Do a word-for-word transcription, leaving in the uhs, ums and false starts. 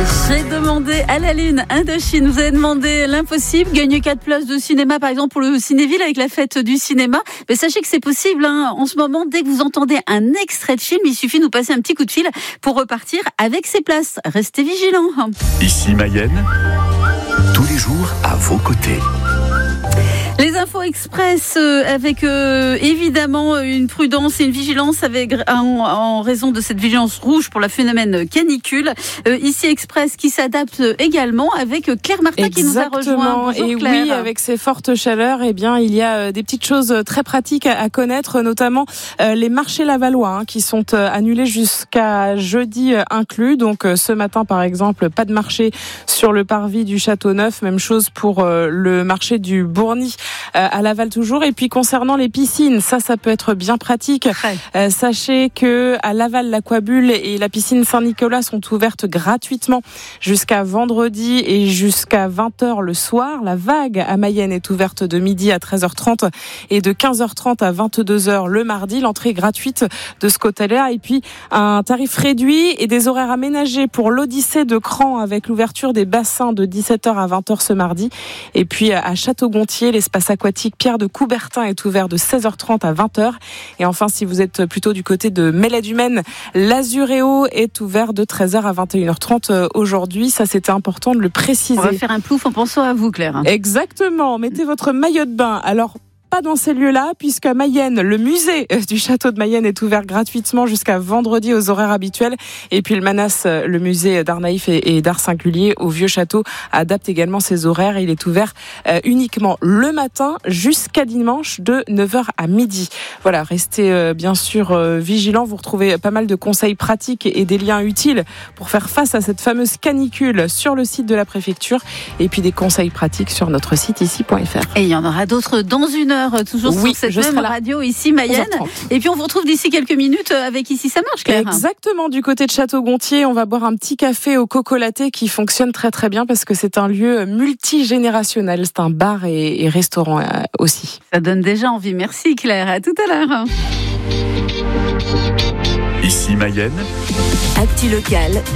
J'ai demandé à la Lune, Indochine, vous avez demandé l'impossible, gagner quatre places de cinéma par exemple pour le Cinéville avec la fête du cinéma. Mais sachez que c'est possible hein. En ce moment, dès que vous entendez un extrait de film, il suffit de nous passer un petit coup de fil pour repartir avec ces places. Restez vigilants. Ici Mayenne, tous les jours à vos côtés. Les infos express euh, avec euh, évidemment une prudence et une vigilance avec, en, en raison de cette vigilance rouge pour le phénomène canicule. Euh, ici express qui s'adapte également avec Claire Martin. Exactement. Qui nous a rejoint. Bonjour, et Claire. Oui, avec ces fortes chaleurs, eh bien, il y a des petites choses très pratiques à, à connaître, notamment euh, les marchés lavallois hein, qui sont euh, annulés jusqu'à jeudi euh, inclus. Donc euh, ce matin, par exemple, pas de marché sur le parvis du Château-Neuf. Même chose pour euh, le marché du Bourgny. Euh, à Laval toujours. Et puis concernant les piscines, ça, ça peut être bien pratique. Euh, sachez que à Laval, l'Aquabulle et la piscine Saint-Nicolas sont ouvertes gratuitement jusqu'à vendredi et jusqu'à vingt heures le soir. La Vague à Mayenne est ouverte de midi à treize heures trente et de quinze heures trente à vingt-deux heures le mardi. L'entrée est gratuite de ce côté-là. Et puis un tarif réduit et des horaires aménagés pour l'Odyssée de Cran avec l'ouverture des bassins de dix-sept heures à vingt heures ce mardi. Et puis à Château-Gontier, l'espace aquatique Pierre de Coubertin est ouvert de seize heures trente à vingt heures. Et enfin, si vous êtes plutôt du côté de Mélède-Humaine, l'Azuréo est ouvert de treize heures à vingt et une heures trente aujourd'hui. Ça, c'était important de le préciser. On va faire un plouf en pensant à vous, Claire. Exactement. Mettez votre maillot de bain. Alors, pas dans ces lieux-là, puisqu'à Mayenne, le musée du château de Mayenne est ouvert gratuitement jusqu'à vendredi aux horaires habituels. Et puis le Manas, le musée d'art naïf et d'art singulier au Vieux Château, adapte également ses horaires. Il est ouvert euh, uniquement le matin jusqu'à dimanche de neuf heures à midi. Voilà, restez euh, bien sûr euh, vigilants. Vous retrouvez pas mal de conseils pratiques et des liens utiles pour faire face à cette fameuse canicule sur le site de la préfecture. Et puis des conseils pratiques sur notre site ici point f r. Et il y en aura d'autres dans une heure. Toujours oui, sur cette même radio ici Mayenne. Et puis on vous retrouve d'ici quelques minutes avec Ici ça marche, Claire. Exactement, du côté de Château-Gontier, on va boire un petit café au Cocolaté qui fonctionne très très bien parce que c'est un lieu multigénérationnel. C'est un bar et, et restaurant euh, aussi. Ça donne déjà envie. Merci Claire, à tout à l'heure. Ici Mayenne. Actu locale.